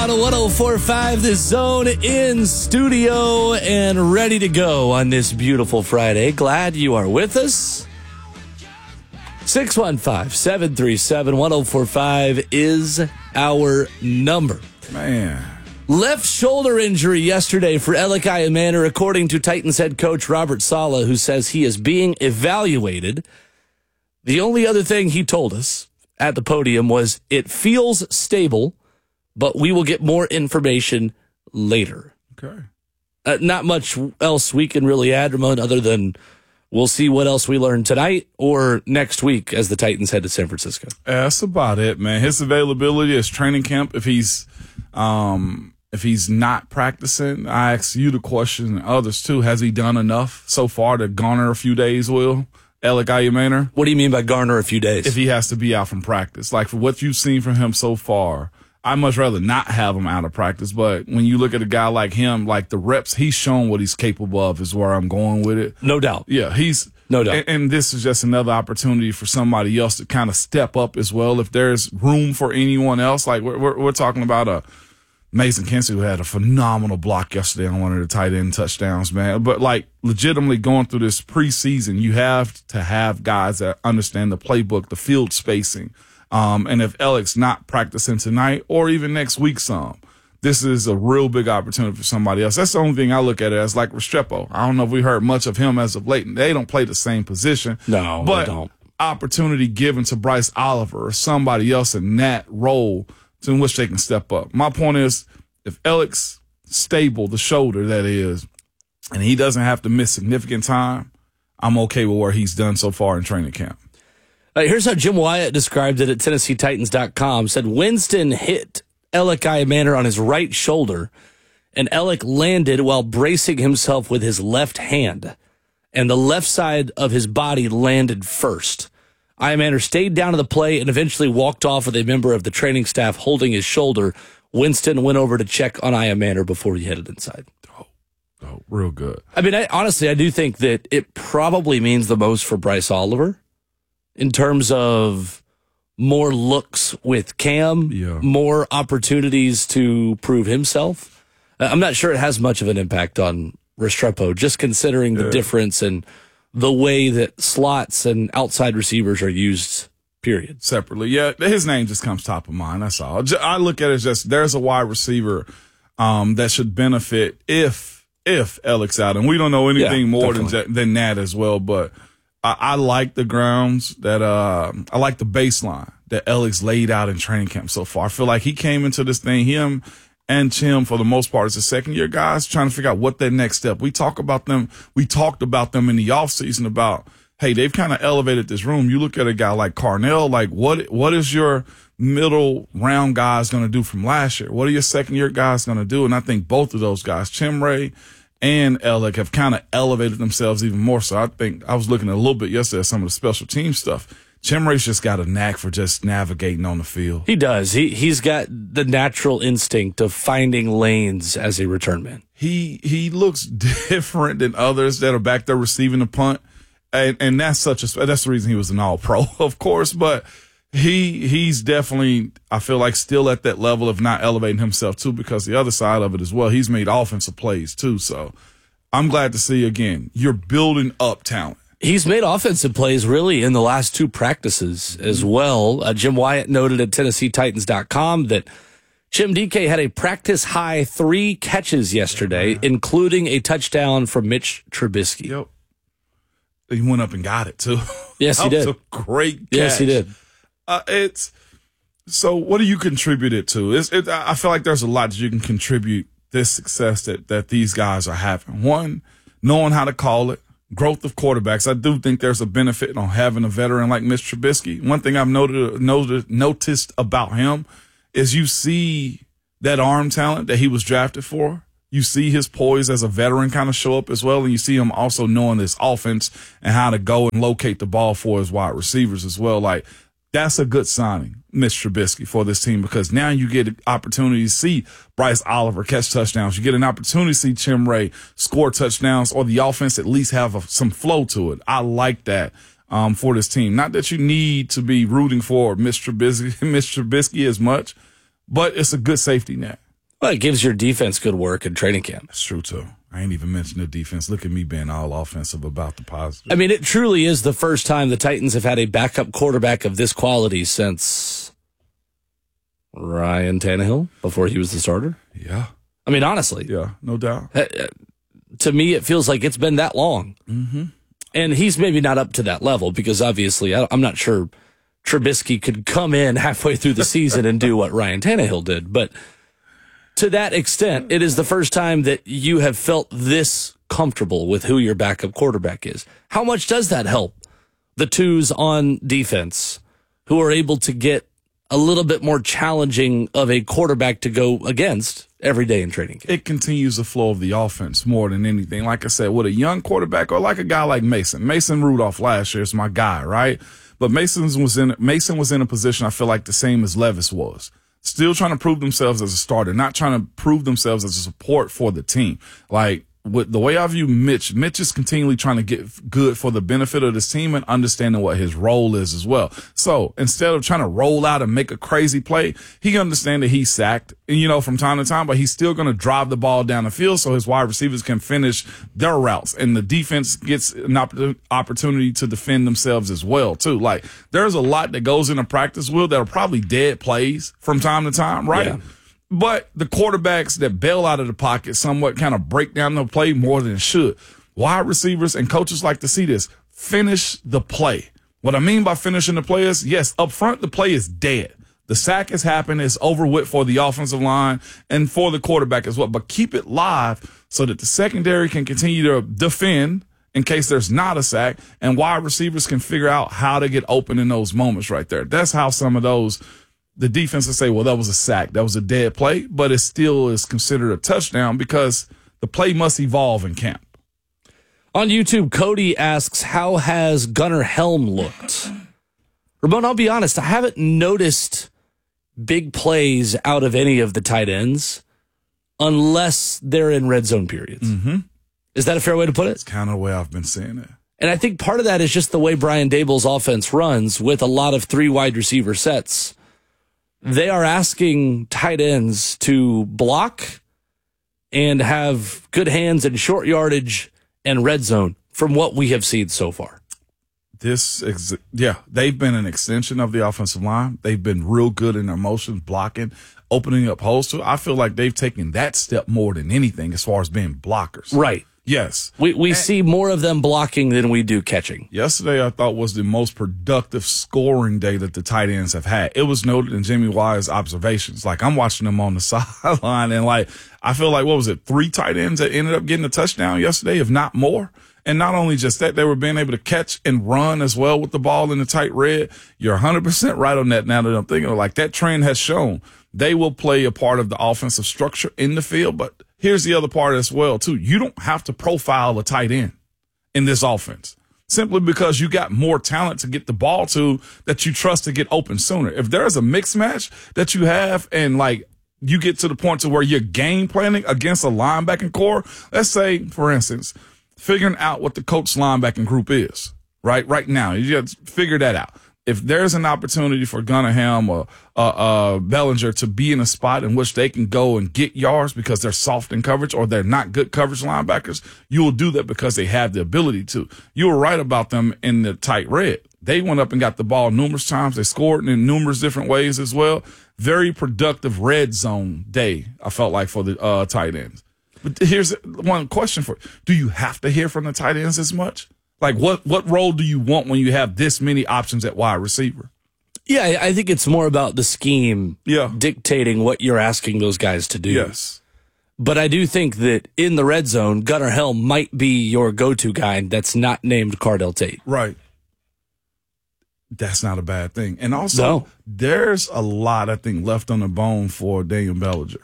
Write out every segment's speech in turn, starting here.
on 104.5 The Zone in studio and ready to go on this beautiful Friday. Glad you are with us. 615-737-1045 is our number. Man. Left shoulder injury yesterday for Alec Iamanair, according to Titans head coach Robert Saleh, who says he is being evaluated. The only other thing he told us at the podium was it feels stable, but we will get more information later. Okay. Not much else we can really add, Ramon, other than we'll see what else we learn tonight or next week as the Titans head to San Francisco. That's about it, man. His availability is training camp. If he's not practicing, I ask you the question, and others too, has he done enough so far to garner a few days, Will? Alec Iamanair? What do you mean by garner a few days? If he has to be out from practice. Like, for what you've seen from him so far, I'd much rather not have him out of practice. But when you look at a guy like him, like the reps, he's shown what he's capable of is where I'm going with it. No doubt. Yeah, no doubt. And this is just another opportunity for somebody else to kind of step up as well. If there's room for anyone else, like we're talking about a Mason Kinsey, who had a phenomenal block yesterday on one of the tight end touchdowns, man. But, like, legitimately going through this preseason, you have to have guys that understand the playbook, the field spacing. And if Alec's not practicing tonight or even next week this is a real big opportunity for somebody else. That's the only thing I look at it as, like Restrepo. I don't know if we heard much of him as of late. They don't play the same position. No, but they don't. Opportunity given to Bryce Oliver or somebody else in that role in which they can step up. My point is, if Alec's stable, the shoulder that is, and he doesn't have to miss significant time, I'm okay with where he's done so far in training camp. Here's how Jim Wyatt described it at TennesseeTitans.com. Said Winston hit Alec Iamanair on his right shoulder, and Alec landed while bracing himself with his left hand, and the left side of his body landed first. Iamanair stayed down to the play and eventually walked off with a member of the training staff holding his shoulder. Winston went over to check on Iamanair before he headed inside. Oh, real good. I mean, honestly, I do think that it probably means the most for Bryce Oliver in terms of more looks with Cam, more opportunities to prove himself. I'm not sure it has much of an impact on Restrepo, just considering the difference in the way that slots and outside receivers are used, period. Separately. Yeah, his name just comes top of mind. That's all. I look at it as just there's a wide receiver that should benefit if Alec's out. And we don't know anything more than that as well. But I like the grounds that I like the baseline that Alec's laid out in training camp so far. I feel like he came into this thing, him and Tim, for the most part, as a second-year guys, trying to figure out what their next step. We talked about them in the offseason about, hey, they've kind of elevated this room. You look at a guy like Carnell, like what is your middle round guys going to do from last year? What are your second-year guys going to do? And I think both of those guys, Chimray and Alec, have kind of elevated themselves even more. So I think I was looking a little bit yesterday at some of the special team stuff. Chimray's just got a knack for just navigating on the field. He does. He's got the natural instinct of finding lanes as a return man. He looks different than others that are back there receiving the punt, and that's the reason he was an All-Pro, of course. But he's definitely, I feel like, still at that level of not elevating himself too, because the other side of it as well, he's made offensive plays too. So I'm glad to see, again, you're building up talent. He's made offensive plays really in the last two practices as well. Jim Wyatt noted at TennesseeTitans.com that Jim DK had a practice-high 3 catches yesterday, including a touchdown from Mitch Trubisky. Yep. He went up and got it, too. Yes, he did. That was a great catch. Yes, he did. So what do you contribute it to? I feel like there's a lot that you can contribute this success that these guys are having. One, knowing how to call it. Growth of quarterbacks. I do think there's a benefit on having a veteran like Mitch Trubisky. One thing I've noticed about him is you see that arm talent that he was drafted for. You see his poise as a veteran kind of show up as well, and you see him also knowing this offense and how to go and locate the ball for his wide receivers as well. Like, that's a good signing, Mitch Trubisky, for this team, because now you get an opportunity to see Bryce Oliver catch touchdowns. You get an opportunity to see Chimray score touchdowns, or the offense at least have some flow to it. I like that for this team. Not that you need to be rooting for Mitch Trubisky as much, but it's a good safety net. Well, it gives your defense good work in training camp. That's true, too. I ain't even mentioned the defense. Look at me being all offensive about the positive. I mean, it truly is the first time the Titans have had a backup quarterback of this quality since Ryan Tannehill, before he was the starter. Yeah. I mean, honestly. Yeah, no doubt. To me, it feels like it's been that long. Mm-hmm. And he's maybe not up to that level because obviously I'm not sure Trubisky could come in halfway through the season and do what Ryan Tannehill did. But to that extent, it is the first time that you have felt this comfortable with who your backup quarterback is. How much does that help the twos on defense who are able to get a little bit more challenging of a quarterback to go against every day in training camp? It continues the flow of the offense more than anything. Like I said, with a young quarterback or like a guy like Mason Rudolph last year is my guy, right? But Mason was in a position I feel like the same as Levis was. Still trying to prove themselves as a starter, not trying to prove themselves as a support for the team. Like, with the way I view Mitch is continually trying to get good for the benefit of this team and understanding what his role is as well. So instead of trying to roll out and make a crazy play, he understands that he's sacked, from time to time, but he's still going to drive the ball down the field so his wide receivers can finish their routes and the defense gets an opportunity to defend themselves as well, too. Like, there's a lot that goes into practice, Will, that are probably dead plays from time to time, right? Yeah. But the quarterbacks that bail out of the pocket somewhat kind of break down the play more than it should. Wide receivers and coaches like to see this. Finish the play. What I mean by finishing the play is, yes, up front, the play is dead. The sack has happened. It's over with for the offensive line and for the quarterback as well. But keep it live so that the secondary can continue to defend in case there's not a sack, and wide receivers can figure out how to get open in those moments right there. That's how some of those – the defense will say, well, that was a sack. That was a dead play, but it still is considered a touchdown because the play must evolve in camp. On YouTube, Cody asks, how has Gunnar Helm looked? Ramon, I'll be honest, I haven't noticed big plays out of any of the tight ends unless they're in red zone periods. Mm-hmm. Is that a fair way to put it? It's kind of the way I've been seeing it. And I think part of that is just the way Brian Daboll's offense runs with a lot of 3 wide receiver sets. They are asking tight ends to block and have good hands in short yardage and red zone from what we have seen so far. They've been an extension of the offensive line. They've been real good in their motions, blocking, opening up holes to. I feel like they've taken that step more than anything as far as being blockers. Right. Yes. We see more of them blocking than we do catching. Yesterday, I thought was the most productive scoring day that the tight ends have had. It was noted in Jimmy Wise's observations. Like, I'm watching them on the sideline, and I feel like, 3 tight ends that ended up getting a touchdown yesterday, if not more. And not only just that, they were being able to catch and run as well with the ball in the tight red. You're 100% right on that now that I'm thinking. Like, that trend has shown they will play a part of the offensive structure in the field, but here's the other part as well, too. You don't have to profile a tight end in this offense simply because you got more talent to get the ball to that you trust to get open sooner. If there's a mix match that you have and, you get to the point to where you're game planning against a linebacking core, let's say, for instance, figuring out what the coach linebacking group is, right now. You just figure that out. If there's an opportunity for Gunnar Helm or Bellinger to be in a spot in which they can go and get yards because they're soft in coverage or they're not good coverage linebackers, you will do that because they have the ability to. You were right about them in the tight red. They went up and got the ball numerous times. They scored in numerous different ways as well. Very productive red zone day, I felt like, for the tight ends. But here's one question for you. Do you have to hear from the tight ends as much? Like, what role do you want when you have this many options at wide receiver? Yeah, I think it's more about the scheme dictating what you're asking those guys to do. Yes. But I do think that in the red zone, Gunnar Helm might be your go-to guy that's not named Cardell Tate. Right. That's not a bad thing. And also, there's a lot, I think, left on the bone for Daniel Bellinger.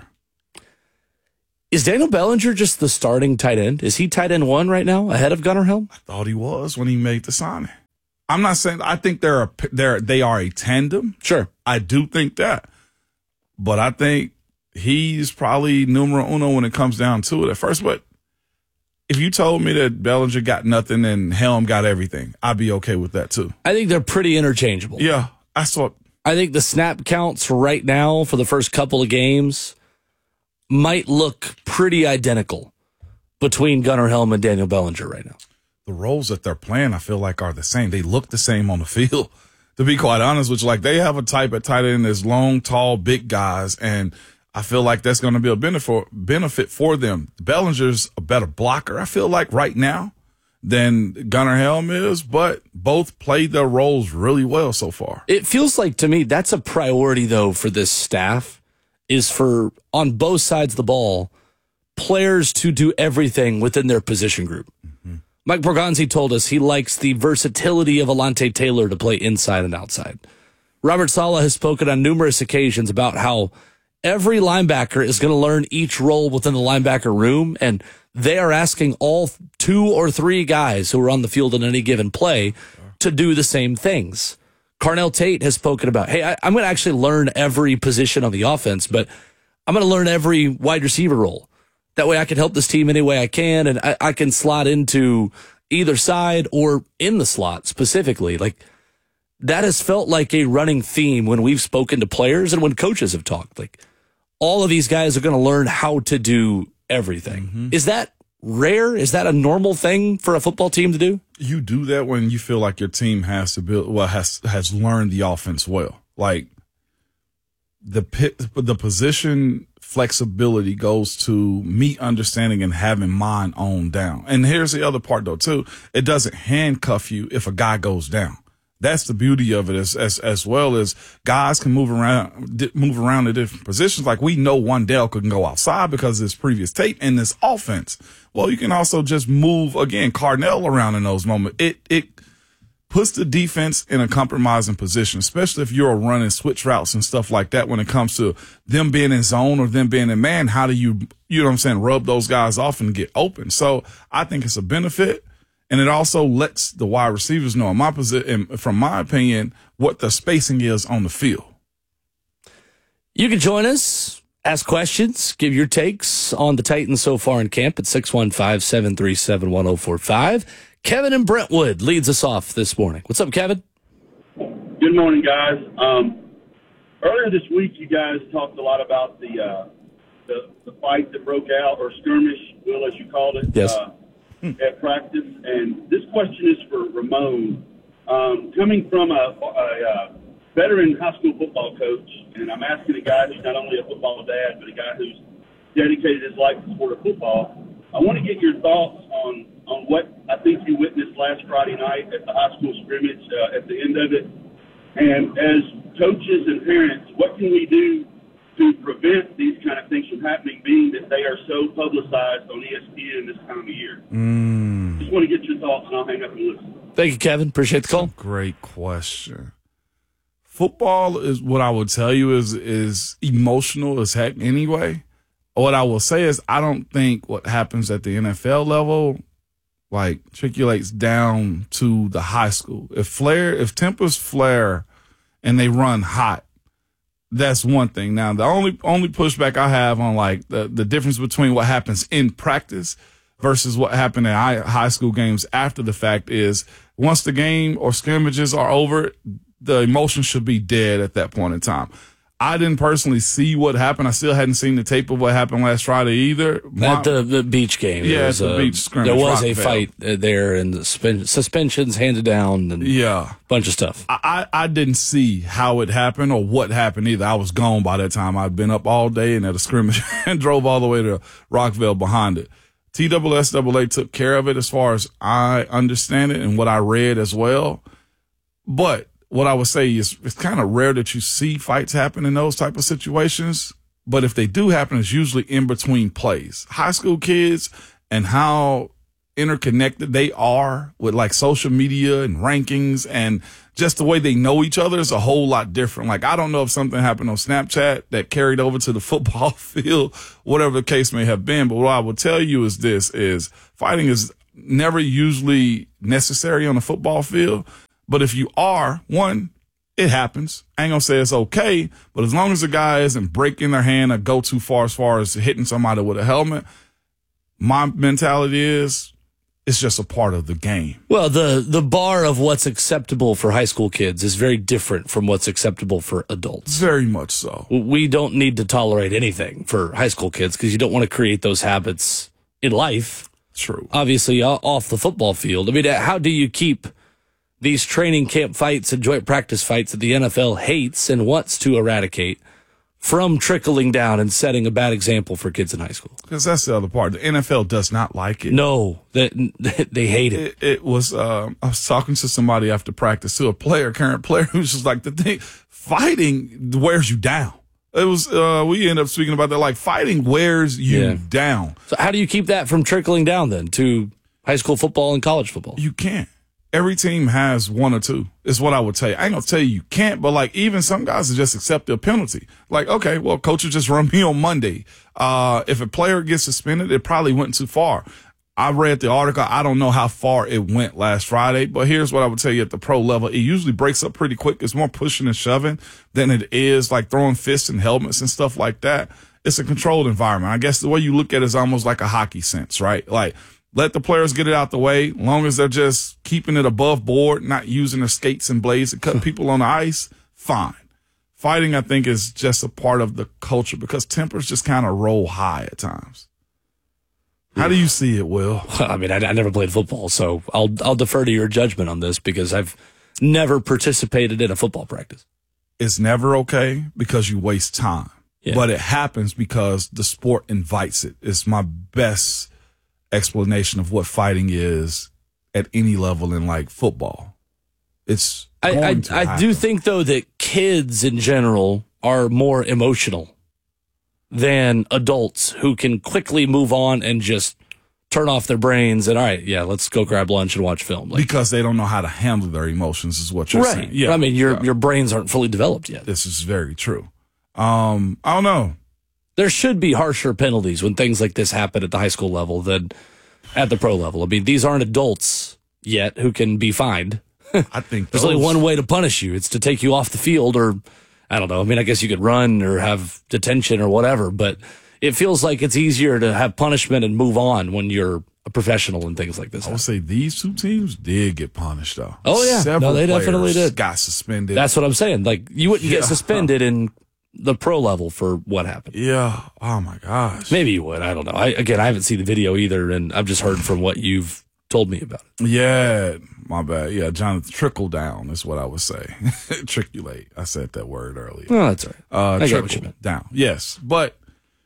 Is Daniel Bellinger just the starting tight end? Is he tight end 1 right now ahead of Gunnar Helm? I thought he was when he made the signing. I'm not saying I think they are a tandem. Sure. I do think that. But I think he's probably numero uno when it comes down to it at first. But if you told me that Bellinger got nothing and Helm got everything, I'd be okay with that too. I think they're pretty interchangeable. Yeah. I think the snap counts right now for the first couple of games might look pretty identical between Gunnar Helm and Daniel Bellinger right now. The roles that they're playing, I feel like, are the same. They look the same on the field, to be quite honest with you. Like, they have a type at tight end that's long, tall, big guys, and I feel like that's going to be a benefit for them. Bellinger's a better blocker, I feel like, right now than Gunnar Helm is, but both played their roles really well so far. It feels like, to me, that's a priority, though, for this staff, is for, on both sides of the ball, players to do everything within their position group. Mm-hmm. Mike Borgonzi told us he likes the versatility of Alontae Taylor to play inside and outside. Robert Saleh has spoken on numerous occasions about how every linebacker is going to learn each role within the linebacker room, and they are asking all 2 or 3 guys who are on the field in any given play to do the same things. Carnell Tate has spoken about, hey, I'm going to actually learn every position on the offense, but I'm going to learn every wide receiver role. That way I can help this team any way I can, and I can slot into either side or in the slot specifically. Like, that has felt like a running theme when we've spoken to players and when coaches have talked. Like, all of these guys are going to learn how to do everything. Mm-hmm. Is that rare? Is that a normal thing for a football team to do? You do that when you feel like your team has to build, well, has learned the offense well. Like, the position flexibility goes to me understanding and having mine on down. And here's the other part, though, too. It doesn't handcuff you if a guy goes down. That's the beauty of it, as well as guys can move around to different positions. Like, we know Wandale couldn't go outside because of his previous tape in this offense. Well, you can also just move, again, Carnell around in those moments. It puts the defense in a compromising position, especially if you're running switch routes and stuff like that when it comes to them being in zone or them being in man. How do you know what I'm saying, rub those guys off and get open? So I think it's a benefit. And it also lets the wide receivers know, in my position, from my opinion, what the spacing is on the field. You can join us, ask questions, give your takes on the Titans so far in camp at 615-737-1045. Kevin in Brentwood leads us off this morning. What's up, Kevin? Good morning, guys. Earlier this week, you guys talked a lot about the fight that broke out, or skirmish, Will, as you called it. Yes. At practice, and this question is for Ramon. Coming from a veteran high school football coach, and I'm asking a guy who's not only a football dad, but a guy who's dedicated his life to the sport of football. I want to get your thoughts on what I think you witnessed last Friday night at the high school scrimmage at the end of it. And as coaches and parents, what can we do to prevent these kind of things from happening, being that they are so publicized on ESPN this time of year? Just want to get your thoughts, and I'll hang up and listen. Thank you, Kevin. Appreciate the call. Great question. Football is, what I would tell you, is emotional as heck anyway. What I will say is, I don't think what happens at the NFL level like trickulates down to the high school. If tempers flare and they run hot, that's one thing. Now, the only pushback I have on like the difference between what happens in practice versus what happened in high school games after the fact is, once the game or scrimmages are over, the emotion should be dead at that point in time. I didn't personally see what happened. I still hadn't seen the tape of what happened last Friday either. At the beach game. Yeah, at the beach scrimmage. There was a fight there, and the suspensions handed down, and a bunch of stuff. I didn't see how it happened or what happened either. I was gone by that time. I'd been up all day and at a scrimmage and drove all the way to Rockville behind it. TSSAA took care of it as far as I understand it and what I read as well. But what I would say is, it's kind of rare that you see fights happen in those type of situations. But if they do happen, it's usually in between plays. High school kids and how interconnected they are with like social media and rankings and just the way they know each other is a whole lot different. Like, I don't know if something happened on Snapchat that carried over to the football field, whatever the case may have been. But what I will tell you is this, is fighting is never usually necessary on the football field. But if you are, one, it happens. I ain't gonna say it's okay, but as long as the guy isn't breaking their hand or go too far as hitting somebody with a helmet, my mentality is It's just a part of the game. Well, the bar of what's acceptable for high school kids is very different from what's acceptable for adults. Very much so. We don't need to tolerate anything for high school kids because you don't want to create those habits in life. True. Obviously, off the football field. I mean, how do you keep these training camp fights and joint practice fights that the NFL hates and wants to eradicate from trickling down and setting a bad example for kids in high school? Because that's the other part. The NFL does not like it. No, they hate it. It was, I was talking to somebody after practice, to a current player, who's just like, the thing, fighting wears you down. It was, we end up speaking about that, like fighting wears you down. So how do you keep that from trickling down then to high school football and college football? You can't. Every team has one or two, is what I would tell you. I ain't going to tell you can't, but like even some guys will just accept a penalty. Like, okay, well, coach will just run me on Monday. If a player gets suspended, it probably went too far. I read the article. I don't know how far it went last Friday, but here's what I would tell you at the pro level. It usually breaks up pretty quick. It's more pushing and shoving than it is like throwing fists and helmets and stuff like that. It's a controlled environment. I guess the way you look at it is almost like a hockey sense, right? Like, let the players get it out the way, long as they're just keeping it above board, not using their skates and blades to cut people on the ice, fine. Fighting, I think, is just a part of the culture because tempers just kind of roll high at times. How do you see it, Will? I mean, I never played football, so I'll defer to your judgment on this because I've never participated in a football practice. It's never okay because you waste time. Yeah. But it happens because the sport invites it. It's my best explanation of what fighting is at any level in like football. It's I do think though that kids in general are more emotional than adults who can quickly move on and just turn off their brains and all right, yeah, let's go grab lunch and watch film. Like, because they don't know how to handle their emotions is what you're saying. Yeah. I mean, your brains aren't fully developed yet. This is very true. I don't know. There should be harsher penalties when things like this happen at the high school level than at the pro level. I mean, these aren't adults yet who can be fined. I think there's only one way to punish you. It's to take you off the field or, I don't know. I mean, I guess you could run or have detention or whatever, but it feels like it's easier to have punishment and move on when you're a professional and things like this. I would say these two teams did get punished, though. Oh, yeah. Several they definitely did. Got suspended. That's what I'm saying. Like, you wouldn't get suspended in the pro level for what happened. Yeah. Oh, my gosh. Maybe you would. I don't know. I haven't seen the video either, and I've just heard from what you've told me about it. Yeah. My bad. Yeah, Jonathan, trickle down is what I would say. Triculate. I said that word earlier. Oh, that's all right. I get what you meant. Down. Yes. But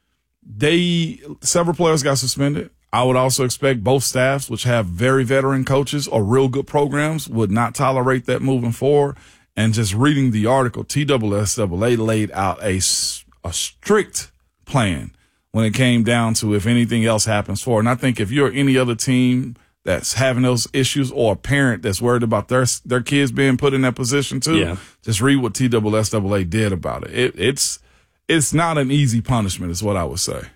several players got suspended. I would also expect both staffs, which have very veteran coaches or real good programs, would not tolerate that moving forward. And just reading the article, TSSAA laid out a strict plan when it came down to if anything else happens for it. And I think if you're any other team that's having those issues or a parent that's worried about their kids being put in that position too, just read what TSSAA did about it. It's not an easy punishment is what I would say.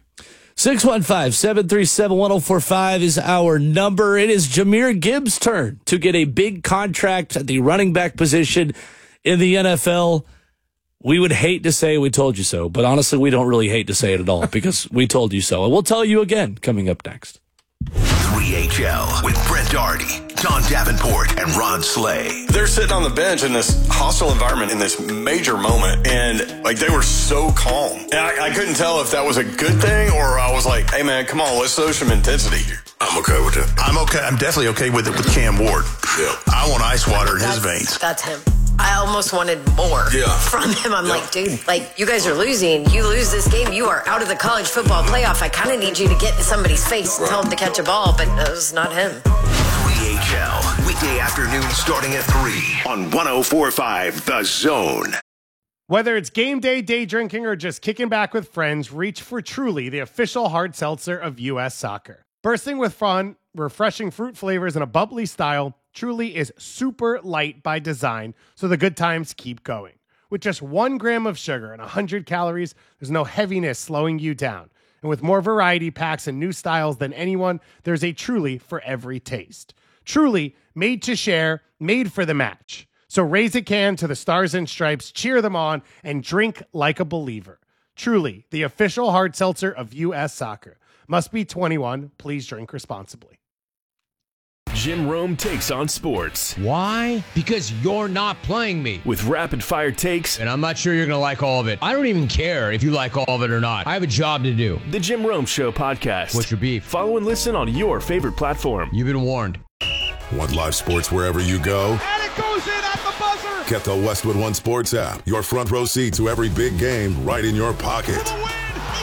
615-737-1045 is our number. It is Jahmyr Gibbs' turn to get a big contract at the running back position in the NFL. We would hate to say we told you so, but honestly, we don't really hate to say it at all because we told you so. And we'll tell you again coming up next. 3HL with Brent Doherty, John Davenport, and Ron Slay. They're sitting on the bench in this hostile environment in this major moment, and like they were so calm. And I couldn't tell if that was a good thing or I was like, hey man, come on, let's show some intensity here. I'm okay with it. I'm okay. I'm definitely okay with it with Cam Ward. Yeah. I want ice water in his veins. That's him. I almost wanted more from him. I'm like, dude, like, you guys are losing. You lose this game, you are out of the college football playoff. I kind of need you to get in somebody's face and tell him to catch a ball, but it was not him. 3HL, weekday afternoon starting at 3 on 104.5 The Zone. Whether it's game day, day drinking, or just kicking back with friends, reach for Truly, the official hard seltzer of U.S. Soccer. Bursting with fun, refreshing fruit flavors, and a bubbly style, Truly is super light by design, so the good times keep going. With just 1 gram of sugar and 100 calories, there's no heaviness slowing you down. And with more variety packs and new styles than anyone, there's a Truly for every taste. Truly, made to share, made for the match. So raise a can to the Stars and Stripes, cheer them on, and drink like a believer. Truly, the official hard seltzer of U.S. Soccer. Must be 21. Please drink responsibly. Jim Rome takes on sports. Why? Because you're not playing me. With rapid-fire takes. And I'm not sure you're going to like all of it. I don't even care if you like all of it or not. I have a job to do. The Jim Rome Show podcast. What's your beef? Follow and listen on your favorite platform. You've been warned. Want live sports wherever you go? And it goes in at the buzzer! Get the Westwood One Sports app. Your front row seat to every big game right in your pocket. For the win!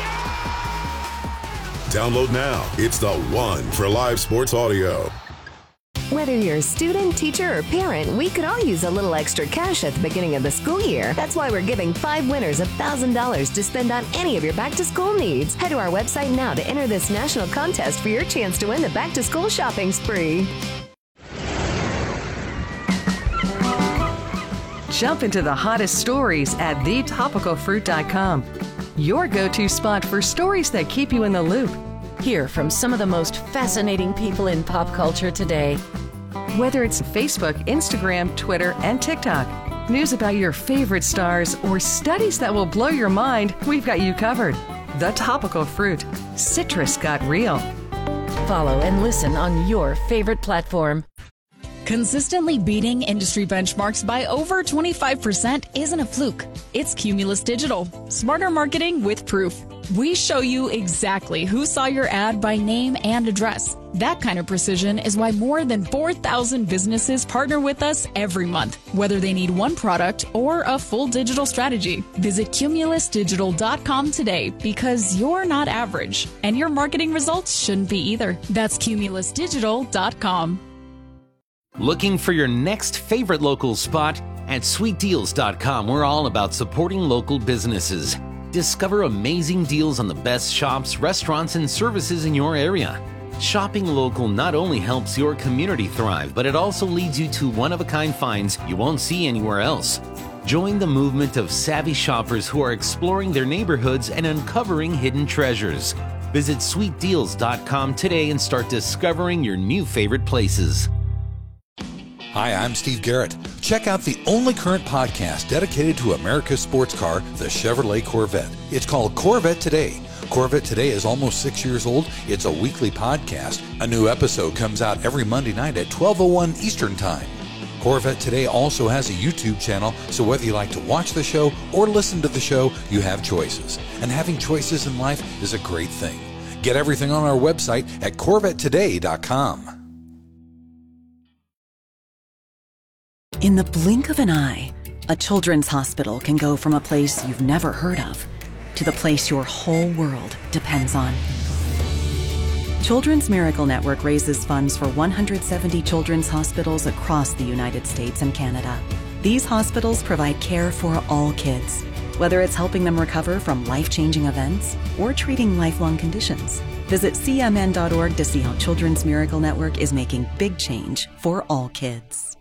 Download now. It's the one for live sports audio. Whether you're a student, teacher, or parent, we could all use a little extra cash at the beginning of the school year. That's why we're giving 5 winners $1,000 to spend on any of your back-to-school needs. Head to our website now to enter this national contest for your chance to win the back-to-school shopping spree. Jump into the hottest stories at thetopicalfruit.com. Your go-to spot for stories that keep you in the loop. Hear from some of the most fascinating people in pop culture today. Whether it's Facebook, Instagram, Twitter, and TikTok, news about your favorite stars, or studies that will blow your mind, we've got you covered. The Topical Fruit. Citrus got real. Follow and listen on your favorite platform. Consistently beating industry benchmarks by over 25% isn't a fluke. It's Cumulus Digital. Smarter marketing with proof. We show you exactly who saw your ad by name and address. That kind of precision is why more than 4,000 businesses partner with us every month, whether they need one product or a full digital strategy. Visit cumulusdigital.com today because you're not average, and your marketing results shouldn't be either. That's cumulusdigital.com. Looking for your next favorite local spot? At sweetdeals.com, we're all about supporting local businesses. Discover amazing deals on the best shops, restaurants, and services in your area. Shopping local not only helps your community thrive, but it also leads you to one-of-a-kind finds you won't see anywhere else. Join the movement of savvy shoppers who are exploring their neighborhoods and uncovering hidden treasures. Visit sweetdeals.com today and start discovering your new favorite places. Hi, I'm Steve Garrett. Check out the only current podcast dedicated to America's sports car, the Chevrolet Corvette. It's called Corvette Today. Corvette Today is almost 6 years old. It's a weekly podcast. A new episode comes out every Monday night at 12:01 Eastern Time. Corvette Today also has a YouTube channel, so whether you like to watch the show or listen to the show, you have choices. And having choices in life is a great thing. Get everything on our website at CorvetteToday.com. In the blink of an eye, a children's hospital can go from a place you've never heard of to the place your whole world depends on. Children's Miracle Network raises funds for 170 children's hospitals across the United States and Canada. These hospitals provide care for all kids, whether it's helping them recover from life-changing events or treating lifelong conditions. Visit cmn.org to see how Children's Miracle Network is making big change for all kids.